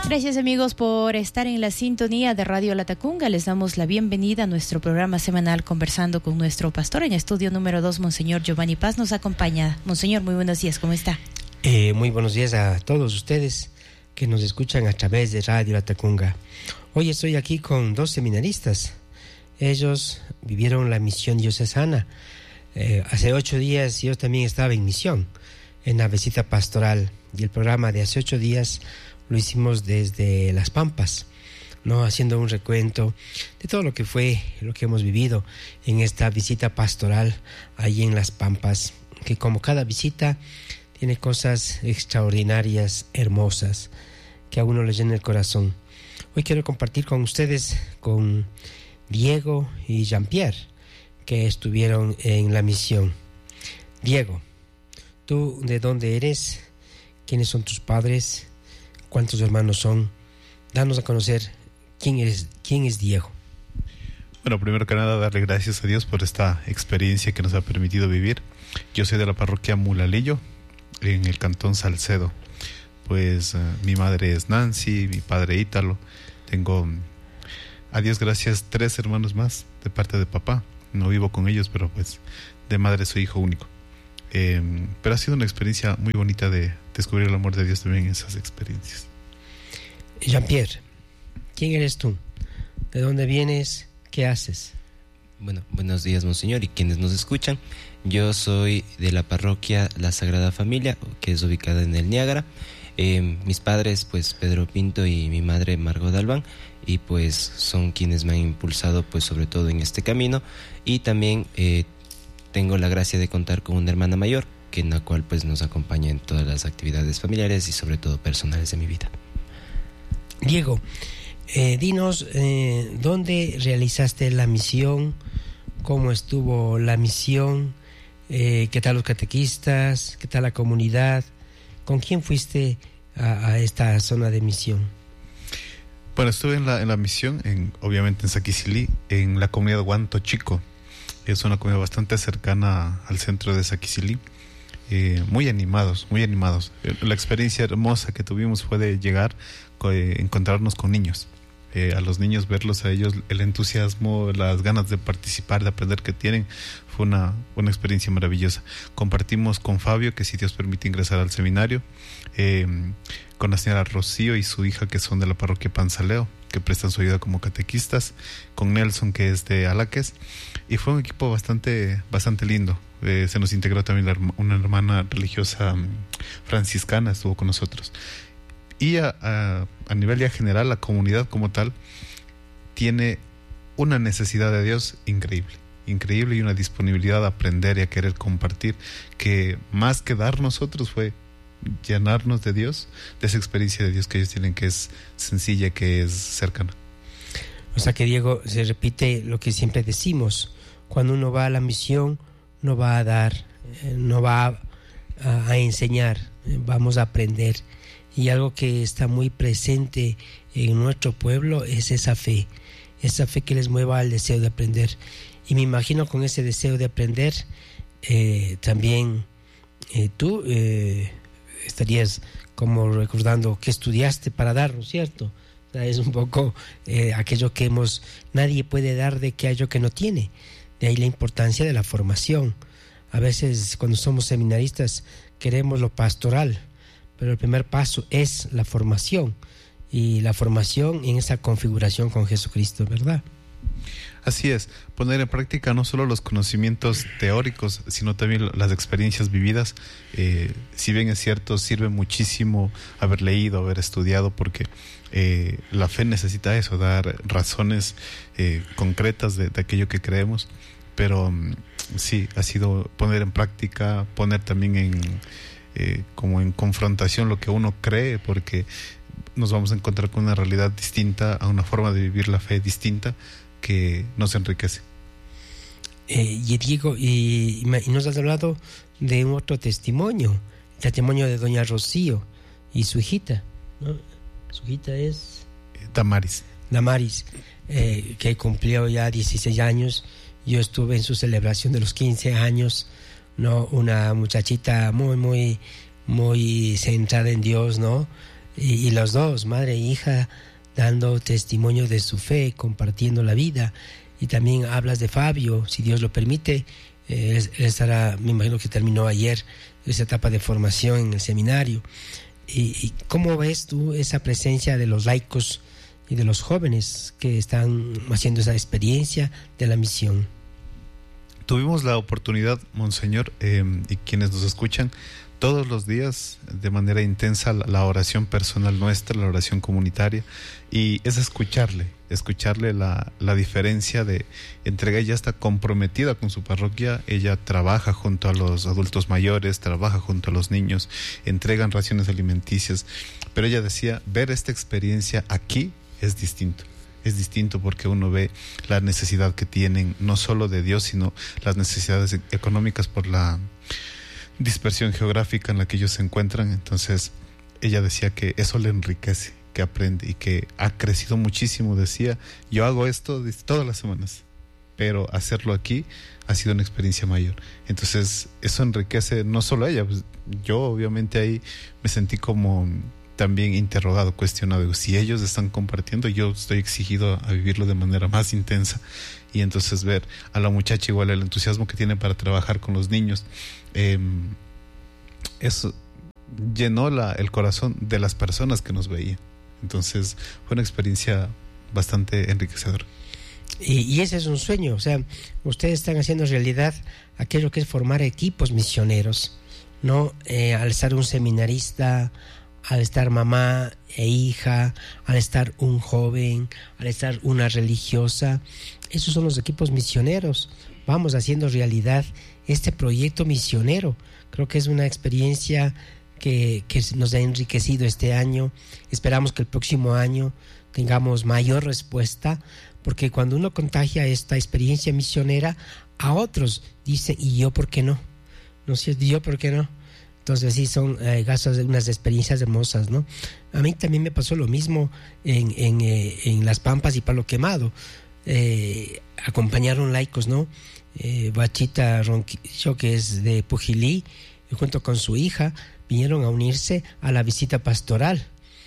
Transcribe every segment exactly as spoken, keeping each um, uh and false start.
Gracias amigos por estar en la sintonía de Radio Latacunga. Les damos la bienvenida a nuestro programa semanal Conversando con nuestro pastor. En estudio número dos, Monseñor Giovanni Paz nos acompaña. Monseñor, muy buenos días, ¿cómo está? Eh, muy buenos días a todos ustedes que nos escuchan a través de Radio Latacunga. Hoy estoy aquí con dos seminaristas. Ellos vivieron la misión diocesana. Eh, hace ocho días yo también estaba en misión, en la visita pastoral. Y el programa de hace ocho días lo hicimos desde Las Pampas, ¿no? Haciendo un recuento de todo lo que fue, lo que hemos vivido en esta visita pastoral allí en Las Pampas, que como cada visita tiene cosas extraordinarias, hermosas, que a uno le llena el corazón. Hoy quiero compartir con ustedes, con Diego y Jean-Pierre, que estuvieron en la misión. Diego, ¿tú de dónde eres? ¿Quiénes son tus padres? ¿Cuántos hermanos son? Danos a conocer quién eres, quién es Diego. Bueno, primero que nada, darle gracias a Dios por esta experiencia que nos ha permitido vivir. Yo soy de la parroquia Mulalillo, en el cantón Salcedo. Pues uh, mi madre es Nancy, mi padre Ítalo. Tengo, a Dios gracias, tres hermanos más de parte de papá. No vivo con ellos, pero pues de madre soy hijo único. Eh, pero ha sido una experiencia muy bonita de descubrir el amor de Dios también en esas experiencias. Jean-Pierre, ¿quién eres tú? ¿De dónde vienes? ¿Qué haces? Bueno, buenos días, Monseñor, y quienes nos escuchan. Yo soy de la parroquia La Sagrada Familia, que es ubicada en el Niágara. Eh, mis padres, pues Pedro Pinto y mi madre Margot Albán, y pues son quienes me han impulsado, pues sobre todo en este camino. Y también eh, tengo la gracia de contar con una hermana mayor, que en la cual pues nos acompaña en todas las actividades familiares y sobre todo personales de mi vida. Diego, eh, dinos eh, dónde realizaste la misión, cómo estuvo la misión, eh, qué tal los catequistas, qué tal la comunidad, con quién fuiste a, a esta zona de misión. Bueno, estuve en la, en la misión, en, obviamente en Saquicilí, en la comunidad Huanto Chico. Es una comunidad bastante cercana al centro de Saquicilí. Eh, muy animados, muy animados. La experiencia hermosa que tuvimos fue de llegar, eh, encontrarnos con niños. Eh, a los niños, verlos a ellos, el entusiasmo, las ganas de participar, de aprender que tienen, fue una, una experiencia maravillosa. Compartimos con Fabio, que si Dios permite ingresar al seminario, eh, con la señora Rocío y su hija, que son de la parroquia Panzaleo, que prestan su ayuda como catequistas, con Nelson, que es de Alaques, y fue un equipo bastante, bastante lindo. Eh, se nos integró también la, una hermana religiosa um, franciscana, estuvo con nosotros. Y a, a, a nivel ya general, la comunidad como tal tiene una necesidad de Dios increíble, increíble, y una disponibilidad a aprender y a querer compartir, que más que dar nosotros fue llenarnos de Dios, de esa experiencia de Dios que ellos tienen, que es sencilla, que es cercana. O sea que, Diego, se repite lo que siempre decimos: cuando uno va a la misión, no va a dar, eh, no va a, a, a enseñar, eh, vamos a aprender. Y algo que está muy presente en nuestro pueblo es esa fe, esa fe que les mueva al deseo de aprender. Y me imagino con ese deseo de aprender, eh, también eh, tú eh, estarías como recordando que estudiaste para dar, ¿no es cierto? O sea, es un poco eh, aquello que hemos, nadie puede dar de aquello que no tiene. De ahí la importancia de la formación. A veces cuando somos seminaristas queremos lo pastoral, pero el primer paso es la formación, y la formación en esa configuración con Jesucristo, ¿verdad? Así es, poner en práctica no solo los conocimientos teóricos, sino también las experiencias vividas. Eh, si bien es cierto, sirve muchísimo haber leído, haber estudiado, porque eh, la fe necesita eso, dar razones eh, concretas de, de aquello que creemos, pero sí, ha sido poner en práctica, poner también en eh, como en confrontación lo que uno cree, porque nos vamos a encontrar con una realidad distinta, a una forma de vivir la fe distinta, que nos enriquece. Eh, y Diego, y, y nos has hablado de un otro testimonio, el testimonio de doña Rocío y su hijita, ¿no? Su hijita es... Damaris. Damaris, eh, que cumplió ya dieciséis años. Yo estuve en su celebración de los quince años, ¿no? Una muchachita muy, muy, muy centrada en Dios, ¿no? y, y los dos, madre e hija, dando testimonio de su fe, compartiendo la vida. Y también hablas de Fabio, si Dios lo permite, eh, él, él estará, me imagino que terminó ayer esa etapa de formación en el seminario. Y, y ¿cómo ves tú esa presencia de los laicos y de los jóvenes que están haciendo esa experiencia de la misión? Tuvimos la oportunidad, Monseñor, eh, y quienes nos escuchan, todos los días, de manera intensa, la, la oración personal nuestra, la oración comunitaria, y es escucharle, escucharle la, la diferencia de entrega. Ella está comprometida con su parroquia, ella trabaja junto a los adultos mayores, trabaja junto a los niños, entregan raciones alimenticias, pero ella decía, ver esta experiencia aquí es distinto. Es distinto porque uno ve la necesidad que tienen, no solo de Dios, sino las necesidades económicas por la dispersión geográfica en la que ellos se encuentran. Entonces ella decía que eso le enriquece, que aprende y que ha crecido muchísimo. Decía, yo hago esto todas las semanas, pero hacerlo aquí ha sido una experiencia mayor. Entonces eso enriquece no solo a ella, pues yo obviamente ahí me sentí como también interrogado, cuestionado. Si ellos están compartiendo, yo estoy exigido a vivirlo de manera más intensa. Y entonces ver a la muchacha igual el entusiasmo que tiene para trabajar con los niños, eh, eso llenó la, el corazón de las personas que nos veían. Entonces fue una experiencia bastante enriquecedora. Y, y ese es un sueño, o sea, ustedes están haciendo realidad aquello que es formar equipos misioneros, ¿no? Eh, al estar un seminarista, al estar mamá e hija, al estar un joven, al estar una religiosa, esos son los equipos misioneros. Vamos haciendo realidad este proyecto misionero. Creo que es una experiencia que, que nos ha enriquecido este año. Esperamos que el próximo año tengamos mayor respuesta, porque cuando uno contagia esta experiencia misionera a otros, dice, ¿y yo por qué no? No sé, ¿y yo por qué no? Entonces sí, son eh, gastos de unas experiencias hermosas, ¿no? A mí también me pasó lo mismo en, en, eh, en Las Pampas y Palo Quemado. Eh, acompañaron laicos, ¿no? Eh, Bachita Ronquillo, que es de Pujilí, y junto con su hija vinieron a unirse a la visita pastoral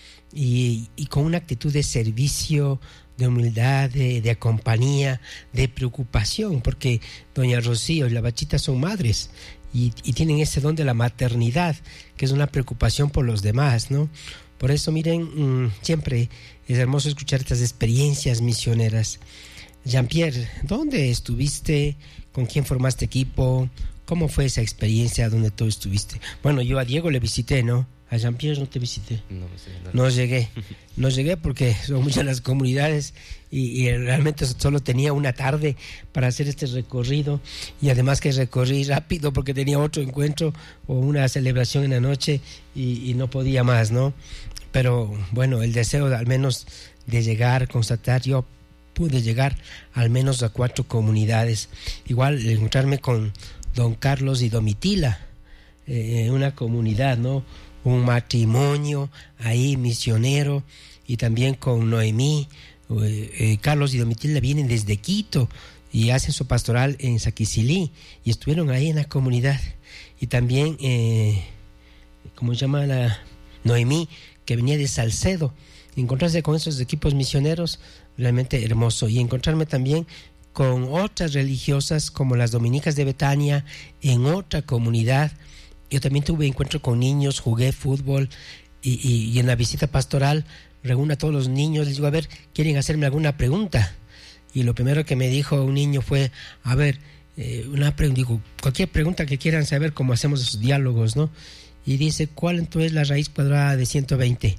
y, y con una actitud de servicio, de humildad, de, de compañía, de preocupación, porque doña Rocío y la Bachita son madres y, y tienen ese don de la maternidad, que es una preocupación por los demás, ¿no? Por eso, miren, mmm, siempre es hermoso escuchar estas experiencias misioneras. Jean-Pierre, ¿dónde estuviste? ¿Con quién formaste equipo? ¿Cómo fue esa experiencia donde tú estuviste? Bueno, yo a Diego le visité, ¿no? A Jean-Pierre no te visité. No, sí, no. No llegué. No llegué porque son muchas las comunidades y, y realmente solo tenía una tarde para hacer este recorrido, y además que recorrí rápido porque tenía otro encuentro o una celebración en la noche y, y no podía más, ¿no? Pero bueno, el deseo de, al menos de llegar, constatar, yo pude llegar al menos a cuatro comunidades. Igual encontrarme con don Carlos y Domitila, eh, una comunidad, ¿no? Un matrimonio ahí misionero, y también con Noemí. Eh, eh, Carlos y Domitila vienen desde Quito y hacen su pastoral en Saquisilí y estuvieron ahí en la comunidad. Y también, eh, ¿cómo se llama la Noemí? Que venía de Salcedo. Encontrarse con esos equipos misioneros, realmente hermoso. Y encontrarme también con otras religiosas como las dominicas de Betania en otra comunidad. Yo también tuve encuentro con niños, jugué fútbol y, y, y en la visita pastoral reúno a todos los niños, les digo, a ver, ¿quieren hacerme alguna pregunta? Y lo primero que me dijo un niño fue, a ver, eh, una pregunta, digo, cualquier pregunta que quieran saber, cómo hacemos esos diálogos, ¿no? Y dice, ¿cuál entonces es la raíz cuadrada de ciento veinte?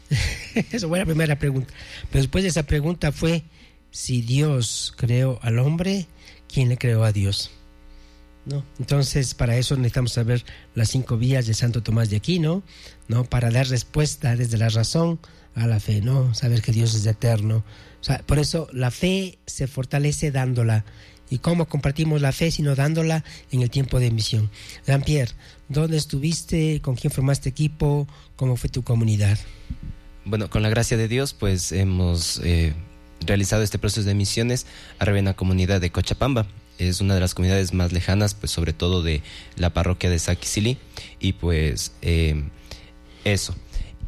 Esa fue la primera pregunta. Pero después de esa pregunta fue, si Dios creó al hombre, ¿quién le creó a Dios? ¿No? Entonces, para eso necesitamos saber las cinco vías de Santo Tomás de Aquino, ¿no? Para dar respuesta desde la razón a la fe, ¿no? Saber que Dios es eterno. O sea, por eso la fe se fortalece dándola. ¿Y cómo compartimos la fe sino dándola en el tiempo de misión? Jean-Pierre, ¿dónde estuviste? ¿Con quién formaste equipo? ¿Cómo fue tu comunidad? Bueno, con la gracia de Dios, pues hemos eh, realizado este proceso de misiones arriba en la comunidad de Cochapamba. Es una de las comunidades más lejanas, pues sobre todo de la parroquia de Saquisilí. Y pues eh, eso.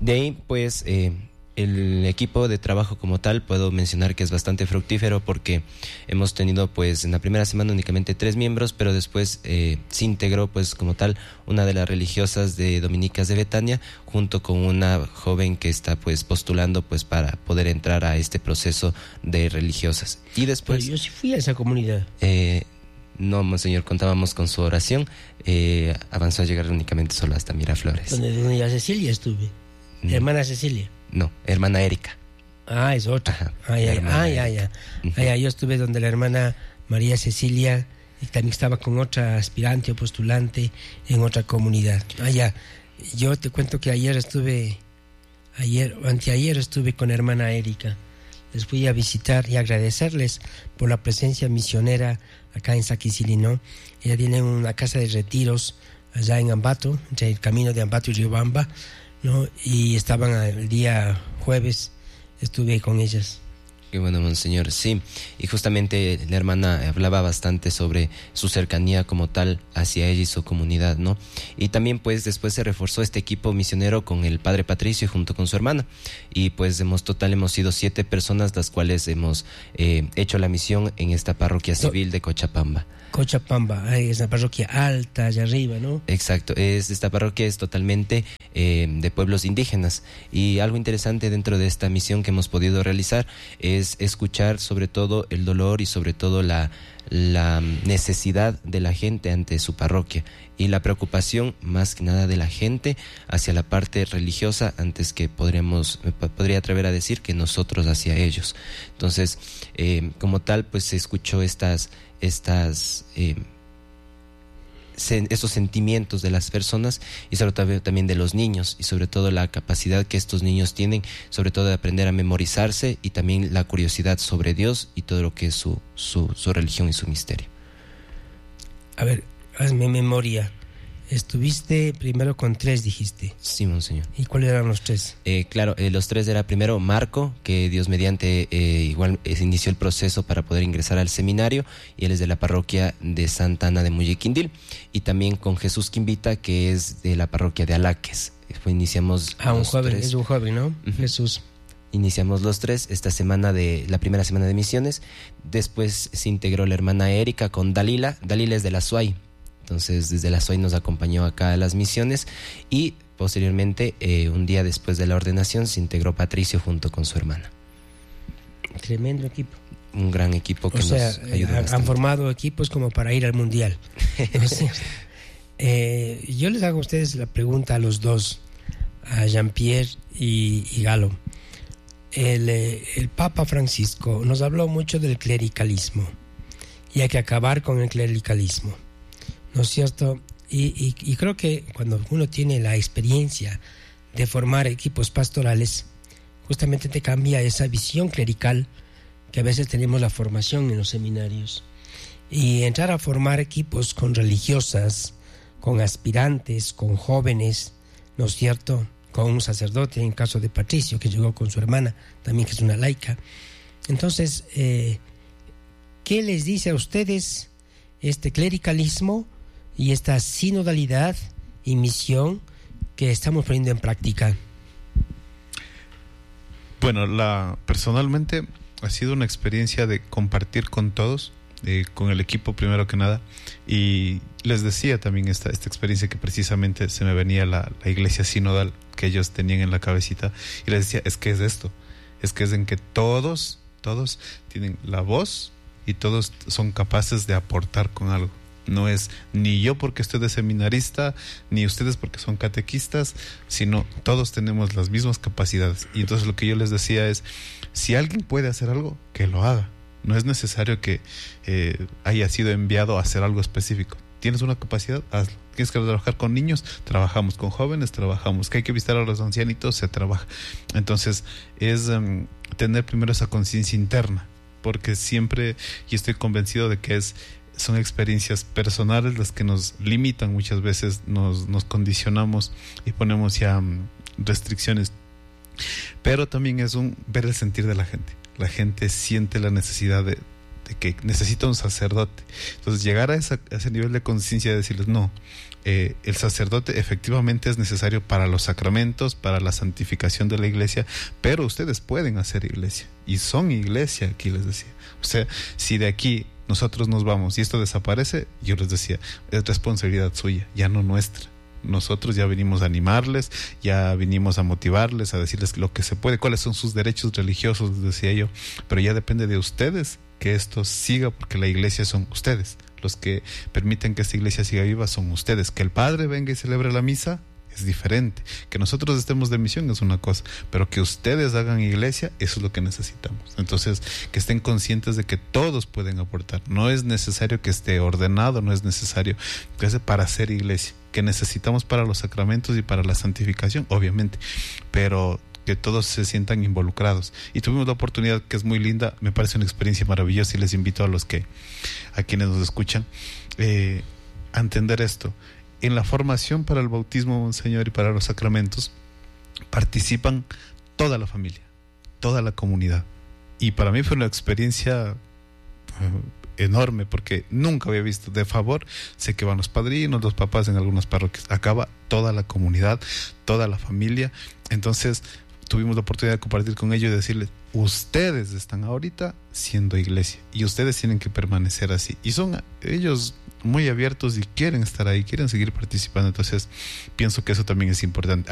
De ahí, pues, eh, el equipo de trabajo como tal, puedo mencionar que es bastante fructífero porque hemos tenido, pues, en la primera semana únicamente tres miembros, pero después eh, se integró, pues, como tal, una de las religiosas de Dominicas de Betania, junto con una joven que está, pues, postulando, pues, para poder entrar a este proceso de religiosas. Y después... Pero yo sí fui a esa comunidad. Eh, no, monseñor, contábamos con su oración, eh, avanzó a llegar únicamente solo hasta Miraflores. Donde doña Cecilia estuve. Mm. Hermana Cecilia. No, hermana Erika. Ah, es otra. Ajá, Ah, ya, hermana ah, ya, ya. Uh-huh. Ah, ya. Yo estuve donde la hermana María Cecilia y también estaba con otra aspirante o postulante en otra comunidad. Ah, ya. Yo te cuento que ayer estuve, ayer o anteayer estuve con hermana Erika. Les fui a visitar y agradecerles por la presencia misionera acá en Saquicili, ¿no? Ella tiene una casa de retiros allá en Ambato, entre el camino de Ambato y Riobamba, ¿no? Y estaban el día jueves, estuve con ellas. Qué bueno, monseñor. Sí, y justamente la hermana hablaba bastante sobre su cercanía como tal hacia ella y su comunidad, ¿no? Y también, pues, después se reforzó este equipo misionero con el padre Patricio junto con su hermana. Y pues, hemos total hemos sido siete personas las cuales hemos eh, hecho la misión en esta parroquia civil de Cochapamba. Cochapamba, es una parroquia alta allá arriba, ¿no? Exacto, es, esta parroquia es totalmente eh, de pueblos indígenas, y algo interesante dentro de esta misión que hemos podido realizar es escuchar sobre todo el dolor y sobre todo la, la necesidad de la gente ante su parroquia y la preocupación más que nada de la gente hacia la parte religiosa antes que podríamos, me podría atrever a decir que nosotros hacia ellos. Entonces, eh, como tal, pues se escuchó estas estas eh, sen, esos sentimientos de las personas y sobre todo también de los niños, y sobre todo la capacidad que estos niños tienen, sobre todo de aprender a memorizarse, y también la curiosidad sobre Dios y todo lo que es su, su, su religión y su misterio. A ver, hazme memoria. Estuviste primero con tres, dijiste. Sí, monseñor. ¿Y cuáles eran los tres? Eh, claro, eh, los tres era primero Marco, que Dios mediante eh, igual eh, inició el proceso para poder ingresar al seminario, y él es de la parroquia de Santa Ana de Muyequindil, y también con Jesús Quimbita, que es de la parroquia de Alaques. Fue, iniciamos Ah, un joven, tres. es un joven, ¿no? Uh-huh. Jesús. Iniciamos los tres esta semana de la primera semana de misiones. Después se integró la hermana Erika con Dalila. Dalila es de la S U A Y. Entonces, desde la S U A Y nos acompañó acá a las misiones, y posteriormente, eh, un día después de la ordenación, se integró Patricio junto con su hermana. Tremendo equipo. Un gran equipo que o sea, nos ayudó han, bastante. han formado equipos como para ir al mundial. O sea, eh, yo les hago a ustedes la pregunta a los dos, a Jean-Pierre y, y Galo. El, eh, el Papa Francisco nos habló mucho del clericalismo, y hay que acabar con el clericalismo, ¿no es cierto? Y, y, y creo que cuando uno tiene la experiencia de formar equipos pastorales, justamente te cambia esa visión clerical que a veces tenemos la formación en los seminarios, y entrar a formar equipos con religiosas, con aspirantes, con jóvenes, ¿no es cierto?, con un sacerdote, en caso de Patricio, que llegó con su hermana, también que es una laica. Entonces, eh, ¿qué les dice a ustedes este clericalismo y esta sinodalidad y misión que estamos poniendo en práctica? Bueno, la, personalmente ha sido una experiencia de compartir con todos, eh, con el equipo primero que nada, y les decía también esta, esta experiencia que precisamente se me venía la, la iglesia sinodal que ellos tenían en la cabecita, y les decía, es que es esto, es que es en que todos, todos tienen la voz y todos son capaces de aportar con algo. No es ni yo porque estoy de seminarista, ni ustedes porque son catequistas, sino todos tenemos las mismas capacidades. Y entonces lo que yo les decía es, si alguien puede hacer algo, que lo haga. No es necesario que eh, haya sido enviado a hacer algo específico. ¿Tienes una capacidad? Hazlo. ¿Tienes que trabajar con niños? Trabajamos. ¿Con jóvenes? Trabajamos. ¿Que hay que visitar a los ancianitos? Se trabaja. Entonces es um, tener primero esa conciencia interna, porque siempre, y estoy convencido de que es son experiencias personales las que nos limitan muchas veces, nos, nos condicionamos y ponemos ya um, restricciones, pero también es un ver el sentir de la gente. La gente siente la necesidad de, de que necesita un sacerdote. Entonces llegar a, esa, a ese nivel de conciencia de decirles, no, eh, el sacerdote efectivamente es necesario para los sacramentos, para la santificación de la iglesia, pero ustedes pueden hacer iglesia, y son iglesia, aquí les decía. O sea, si de aquí nosotros nos vamos y esto desaparece, yo les decía, es responsabilidad suya, ya no nuestra. Nosotros ya venimos a animarles, ya vinimos a motivarles, a decirles lo que se puede, cuáles son sus derechos religiosos, les decía yo, pero ya depende de ustedes que esto siga, porque la iglesia son ustedes, los que permiten que esta iglesia siga viva son ustedes. Que el Padre venga y celebre la misa es diferente, que nosotros estemos de misión es una cosa, pero que ustedes hagan iglesia, eso es lo que necesitamos. Entonces, que estén conscientes de que todos pueden aportar, no es necesario que esté ordenado, no es necesario que sea para hacer iglesia, que necesitamos para los sacramentos y para la santificación, obviamente, pero que todos se sientan involucrados. Y tuvimos la oportunidad, que es muy linda, me parece una experiencia maravillosa, y les invito a los que, a quienes nos escuchan, eh, a entender esto. En la formación para el bautismo, Monseñor, y para los sacramentos, participan toda la familia, toda la comunidad. Y para mí fue una experiencia uh, enorme, porque nunca había visto de favor. Sé que van los padrinos, los papás en algunas parroquias. Acaba toda la comunidad, toda la familia. Entonces tuvimos la oportunidad de compartir con ellos y decirles, ustedes están ahorita siendo iglesia y ustedes tienen que permanecer así. Y son ellos muy abiertos y quieren estar ahí, quieren seguir participando. Entonces pienso que eso también es importante.